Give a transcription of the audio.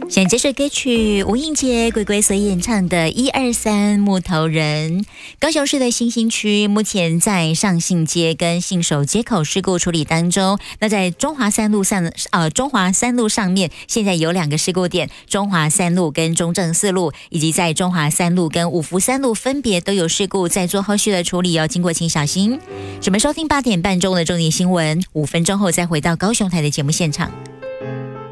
选这首歌曲吴映洁、鬼鬼所演唱的123木头人。高雄市的新兴区目前在上信街跟信守街口事故处理当中。那在中华三路上面现在有2个事故点，中华3路跟中正4路，以及在中华3路跟五福3路分别都有事故在做后续的处理哦，经过请小心。准备收听8点半钟的重点新闻，5分钟后再回到高雄台的节目现场。